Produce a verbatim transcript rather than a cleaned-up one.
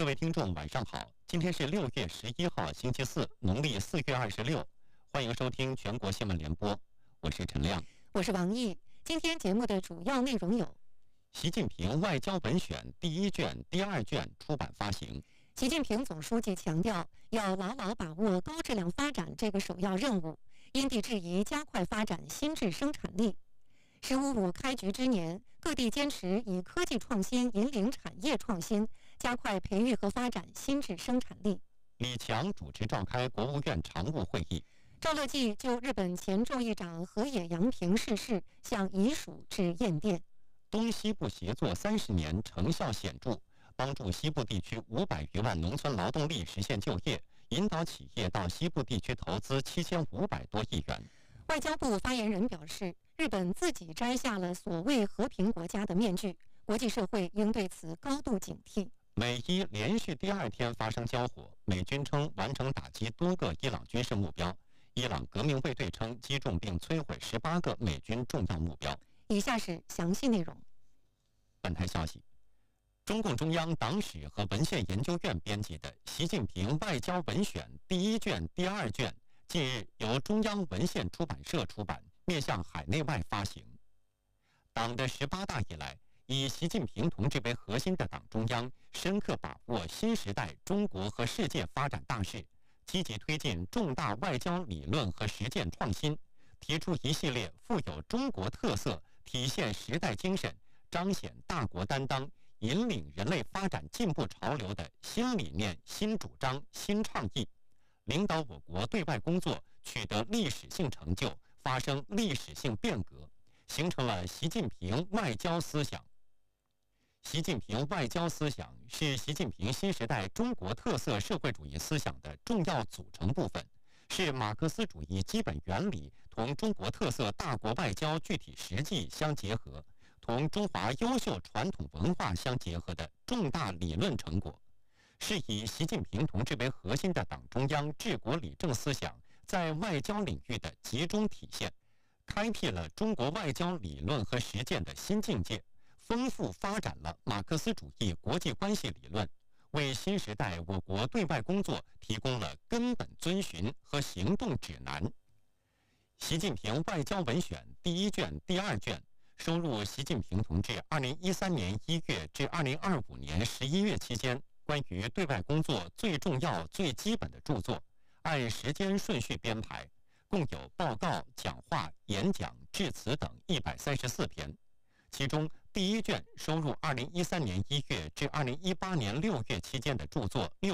各位听众，晚上好！今天是六月十一号，星期四，农历四月二十六。欢迎收听全国新闻联播，我是陈亮， 我是王毅。今天节目的主要内容有： 习近平外交文选第一卷、第二卷出版发行。 习近平总书记强调，要牢牢把握高质量发展这个首要任务，因地制宜加快发展新质生产力。十五五开局之年，各地坚持以科技创新引领产业创新，加快培育和发展新质生产力。 李强主持召开国务院常务会议。 赵乐际就日本前众议长河野洋平逝世向遗属致唁电。 东西部协作三十年成效显著，帮助西部地区五百余万农村劳动力实现就业，引导企业到西部地区投资七千五百多亿元。 外交部发言人表示，日本自己摘下了所谓和平国家的面具，国际社会应对此高度警惕。 美伊连续第二天发生交火，美军称完成打击多个伊朗军事目标，伊朗革命卫队称击中并摧毁十八个美军重要目标。 以下是详细内容。 本台消息，中共中央党史和文献研究院编辑的《习近平外交文选》第一卷、第二卷近日由中央文献出版社出版，面向海内外发行。党的十八大以来，以习近平同志为核心的党中央深刻把握新时代中国和世界发展大势，积极推进重大外交理论和实践创新，提出一系列富有中国特色、体现时代精神、彰显大国担当、引领人类发展进步潮流的新理念、新主张、新倡议，领导我国对外工作取得历史性成就，发生历史性变革，形成了习近平外交思想。习近平外交思想是习近平新时代中国特色社会主义思想的重要组成部分，是马克思主义基本原理同中国特色大国外交具体实际相结合，同中华优秀传统文化相结合的重大理论成果，是以习近平同志为核心的党中央治国理政思想在外交领域的集中体现，开辟了中国外交理论和实践的新境界，丰富发展了马克思主义国际关系理论，为新时代我国对外工作提供了根本遵循和行动指南。习近平外交文选第一卷、第二卷收录习近平同志二零一三年一月至二零二五年十一月期间关于对外工作最重要、最基本的著作，按时间顺序编排，共有报告、讲话、演讲、致辞等一百三十四篇。其中第一卷收录二零一三年一月至二零一八年六月期间的著作六